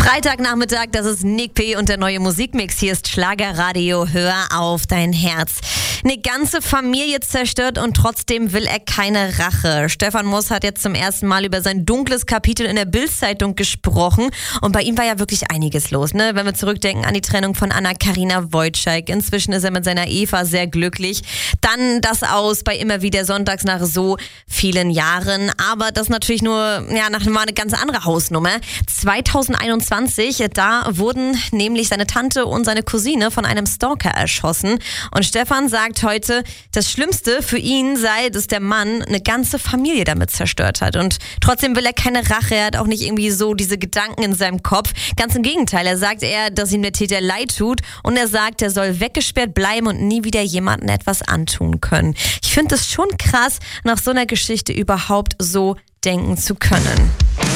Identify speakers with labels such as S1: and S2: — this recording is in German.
S1: Freitagnachmittag, das ist Nick P. und der neue Musikmix. Hier ist Schlagerradio, hör auf dein Herz. Eine ganze Familie zerstört und trotzdem will er keine Rache. Stefan Moss hat jetzt zum ersten Mal über sein dunkles Kapitel in der Bild-Zeitung gesprochen. Und bei ihm war ja wirklich einiges los, ne? Wenn wir zurückdenken an die Trennung von Anna-Karina Wojcik. Inzwischen ist er mit seiner Eva sehr glücklich. Dann das Aus bei Immer wieder sonntags nach so vielen Jahren. Aber das natürlich nur, mal eine ganz andere Hausnummer. 2021, da wurden nämlich seine Tante und seine Cousine von einem Stalker erschossen. Und Stefan sagt heute, das Schlimmste für ihn sei, dass der Mann eine ganze Familie damit zerstört hat. Und trotzdem will er keine Rache, er hat auch nicht irgendwie so diese Gedanken in seinem Kopf. Ganz im Gegenteil, er sagt dass ihm der Täter leid tut und er sagt, er soll weggesperrt bleiben und nie wieder jemandem etwas antun können. Ich finde es schon krass, nach so einer Geschichte überhaupt so denken zu können.